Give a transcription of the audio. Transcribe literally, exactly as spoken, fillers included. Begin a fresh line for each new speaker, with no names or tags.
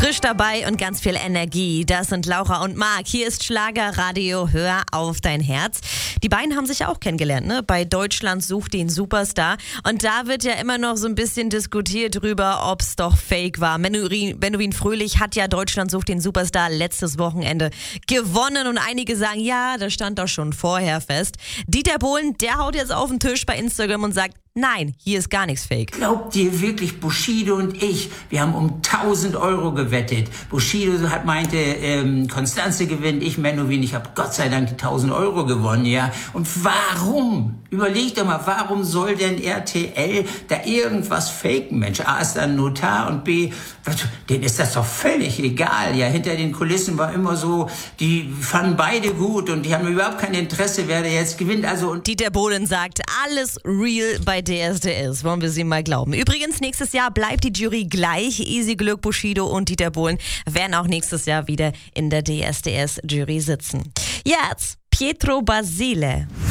Frisch dabei und ganz viel Energie. Das sind Laura und Marc. Hier ist Schlagerradio. Hör auf dein Herz. Die beiden haben sich ja auch kennengelernt, ne? Bei Deutschland sucht den Superstar. Und da wird ja immer noch so ein bisschen diskutiert drüber, ob es doch fake war. Bennurin, Bennurin Fröhlich hat ja Deutschland sucht den Superstar letztes Wochenende gewonnen. Und einige sagen, ja, das stand doch schon vorher fest. Dieter Bohlen, der haut jetzt auf den Tisch bei Instagram und sagt, nein, hier ist gar nichts fake.
Glaubt ihr wirklich, Bushido und ich, wir haben um tausend Euro gewettet. Bushido hat meinte, ähm, Constanze gewinnt, ich Menowin, ich habe Gott sei Dank die tausend Euro gewonnen, ja. Und warum? Überlegt doch mal, warum soll denn R T L da irgendwas faken, Mensch? A ist ein Notar und B, denen ist das doch völlig egal, ja. Hinter den Kulissen war immer so, die fanden beide gut und die haben überhaupt kein Interesse, wer da jetzt gewinnt. Also und
Dieter Bohlen sagt, alles real bei D S D S. Wollen wir sie mal glauben. Übrigens, nächstes Jahr bleibt die Jury gleich. Easy Glück, Bushido und Dieter Bohlen werden auch nächstes Jahr wieder in der D S D S-Jury sitzen. Jetzt Pietro Basile.